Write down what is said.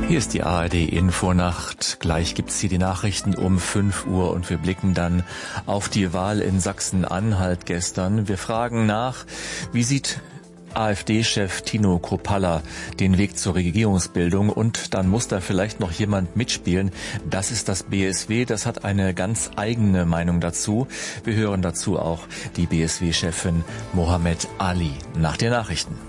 Hier ist die ARD-Infonacht. Gleich gibt's hier die Nachrichten um 5 Uhr und wir blicken dann auf die Wahl in Sachsen-Anhalt gestern. Wir fragen nach, wie sieht AfD-Chef Tino Kruppalla den Weg zur Regierungsbildung, und dann muss da vielleicht noch jemand mitspielen. Das ist das BSW, das hat eine ganz eigene Meinung dazu. Wir hören dazu auch die BSW-Chefin Mohammed Ali nach den Nachrichten.